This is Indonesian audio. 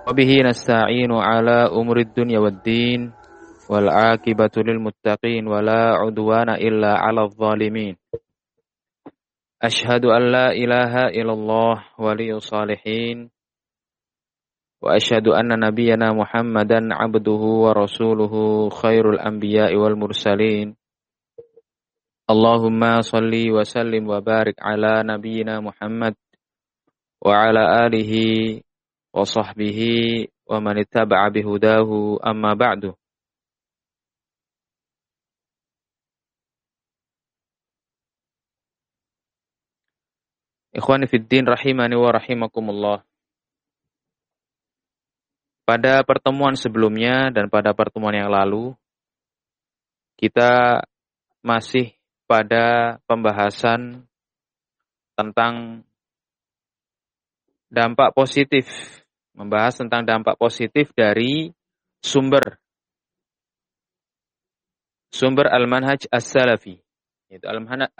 وبه نستعين على أمور الدنيا والدين والعاقبة للمتقين ولا عدوان إلا على الظالمين أشهد أن لا إله إلا الله ولي الصالحين وأشهد أن نبينا محمدا عبده ورسوله خير الأنبياء والمرسلين اللهم صل وسلم وبارك على نبينا محمد وعلى آله وصحبه ومن اتبع بهداه أما بعد. Ikhwani fiddin rahimani wa rahimakumullah. Pada pertemuan sebelumnya dan pada pertemuan yang lalu, kita masih pada pembahasan tentang dampak positif. Membahas tentang dampak positif dari sumber al-manhaj as-salafi. Yaitu